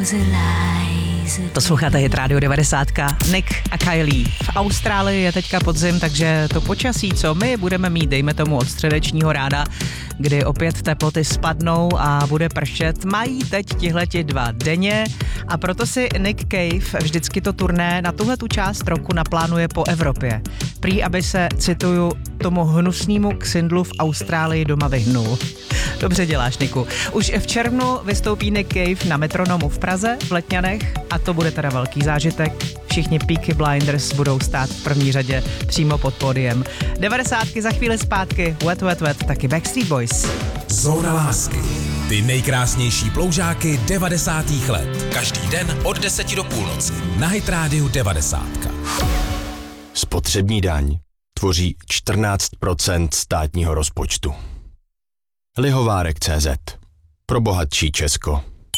Posloucháte Hit Radio 90. Nick a Kylie. V Austrálii je teďka podzim, takže to počasí, co my budeme mít, dejme tomu od středečního rána, kdy opět teploty spadnou a bude pršet, mají teď tihleti 2 denně a proto si Nick Cave vždycky to turné na tuhletu část roku naplánuje po Evropě. Prý, aby se, cituju, tomu hnusnému ksindlu v Austrálii doma vyhnul. Dobře děláš, Niku. Už v červnu vystoupí Nick Cave na Metronomu v Praze, v Letňanech a to bude teda velký zážitek. Všichni Peaky Blinders budou stát v první řadě přímo pod pódiem. 90. za chvíli zpátky, Wet Wet Wet, taky Backstreet Boys. Zóna lásky. Ty nejkrásnější ploužáky 90. let. Každý den od 10 do půlnoci. Na Hit Radio 90. Spotřební daň tvoří 14% státního rozpočtu. Lihovárek.cz. Pro bohatší Česko.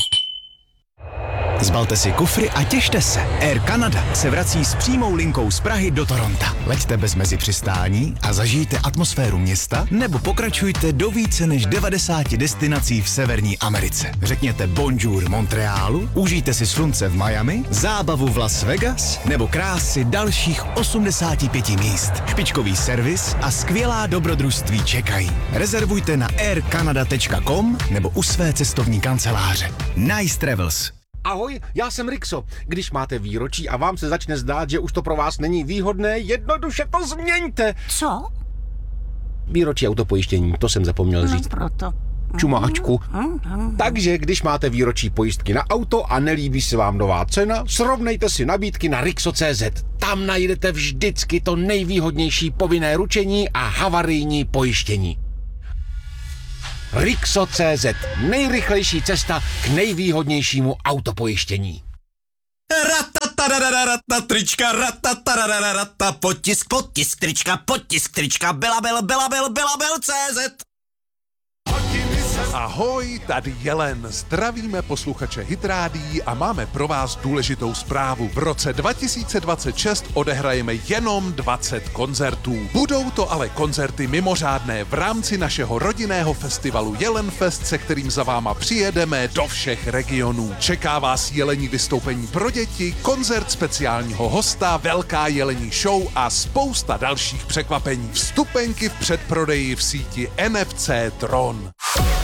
Zbalte si kufry a těšte se. Air Canada se vrací s přímou linkou z Prahy do Toronta. Leďte bez mezipřistání a zažijte atmosféru města nebo pokračujte do více než 90 destinací v Severní Americe. Řekněte bonjour Montrealu, užijte si slunce v Miami, zábavu v Las Vegas nebo krásy dalších 85 míst. Špičkový servis a skvělá dobrodružství čekají. Rezervujte na aircanada.com nebo u své cestovní kanceláře. Nice Travels. Ahoj, já jsem Rixo. Když máte výročí a vám se začne zdát, že už to pro vás není výhodné, jednoduše to změňte. Co? Výročí autopojištění, to jsem zapomněl říct. Proto. Čumáčku. Takže když máte výročí pojistky na auto a nelíbí se vám nová cena, srovnejte si nabídky na Rixo.cz. Tam najdete vždycky to nejvýhodnější povinné ručení a havarijní pojištění. Rixo.cz. Nejrychlejší cesta k nejvýhodnějšímu autopojištění. Trička, potisk, trička, Belabel.cz. Ahoj, tady Jelen. Zdravíme posluchače Hit Rádií a máme pro vás důležitou zprávu. V roce 2026 odehrajeme jenom 20 koncertů. Budou to ale koncerty mimořádné v rámci našeho rodinného festivalu Jelenfest, se kterým za váma přijedeme do všech regionů. Čeká vás jelení vystoupení pro děti, koncert speciálního hosta, velká jelení show a spousta dalších překvapení. Vstupenky v předprodeji v síti NFC Tron.